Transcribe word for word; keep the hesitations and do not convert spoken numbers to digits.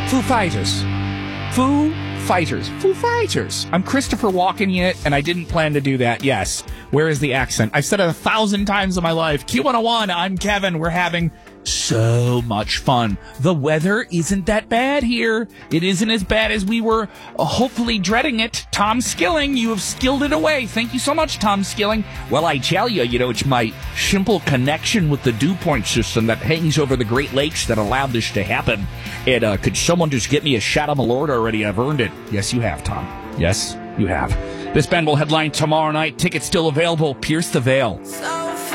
Foo Fighters. Foo Fighters. Foo Fighters. I'm Christopher Walken yet, and I didn't plan to do that. Yes. Where is the accent? I've said it a thousand times in my life. Q one oh one, I'm Kevin. We're having so much fun. The weather isn't that bad here. It isn't as bad as we were uh, hopefully dreading it. Tom Skilling, you have skilled it away. Thank you so much, Tom Skilling. Well, I tell you, you know, it's my simple connection with the dew point system that hangs over the Great Lakes that allowed this to happen. And uh, could someone just get me a shot of Malort already? I've earned it. Yes, you have, Tom. Yes, you have. This band will headline tomorrow night. Tickets still available. Pierce the Veil. So